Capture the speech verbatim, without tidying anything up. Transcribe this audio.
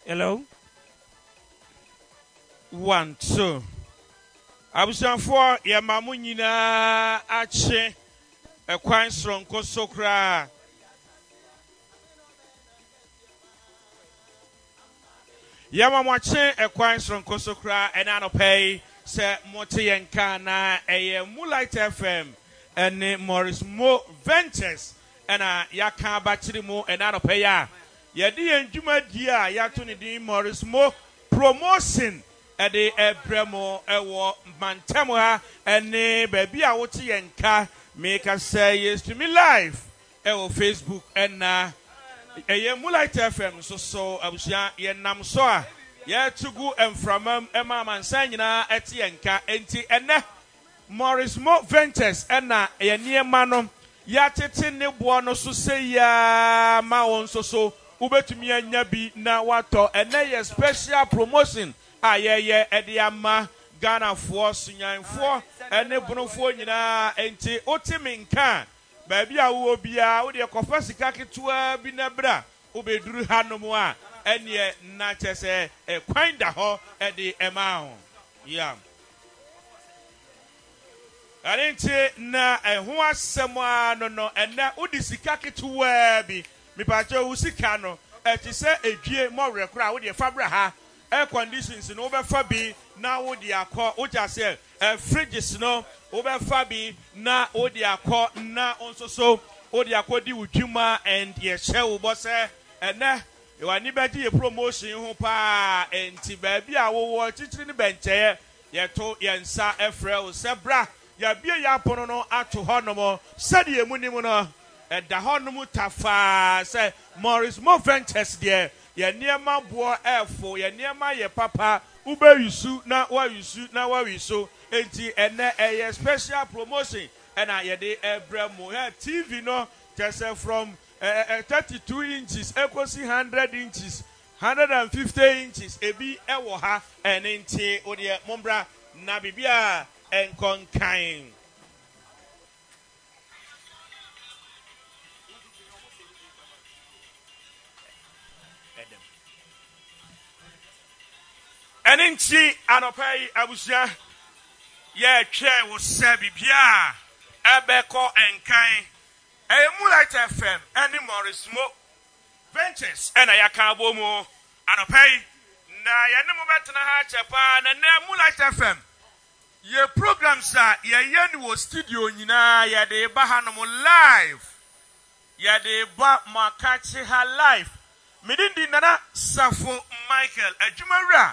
Hello. One, two. Abusanfo ye mamu nyina ache ekwan sronko sokra. Ye mamu ache ekwan sronko sokra ena no pay se mote yenka na eye Moonlight F M ene Morris Mo Ventures ena yaka batiri mu ena no pay ya. Ye di enjuma di a ya to ne din Morris Mo Promotion ede ebremo ewo mantemo ha ene baby a wote yenka make us say yes to me live ewo Facebook ena eye Moonlight F M so so abusia ye nam so a ye tugu emframam ema mansan nyina ete yenka enti ene Morris Mo Ventures ena ye niema no ya tete ne bo no so say ya ma won so so ubetumi anya bi na wato ene ye special promotion ayeye ediama Ghana for sunyan for ene bonofo nyina enti otimi nka baabi a wo bia wo de kofa sika ketua bi na bra obeduru hanom a ene na chese e kwan da ho edi ema ho ya arenti na eho asem a no no ene odi sika ketua bi mipacho wo sika no e ti se edwie mo rekora wo de fabra ha air conditions no over fabi na wo di akọ wo ja se eh fridges no over fabi na wo di akọ na onso so wo di akọ di wudwuma and ye hye wo bo se ene e wani beji ye promotion ho pa enti ba bi a wo wo chichiri ni benche ye to ye nsa efre wo se bra ya bie ya pono no ato honomo se de emunim no e da honomu tafa se Morris Mo Ventures there ye niema bo efo ye niema ye papa ube yusu na wa yusu na wa wiso enti ene eye special promotion ena ye de ebremo he T V no just from uh, uh, thirty-two inches ekosi one hundred inches one hundred fifty inches ebi ewo ha enti ode mombra na bibia enkonkan Eninchi anopai abusia ye twe wo se bibia ebeko enkan e Moonlight F M eni Morris Mo Ventures ena yaka bomu anopai na ye ne mo betena ha chepa na na Moonlight F M ye programs a ye ye ni wo studio nyina ye de ba hanom live ye de ba makachi ha live midindi nana Safo Michael adwumawura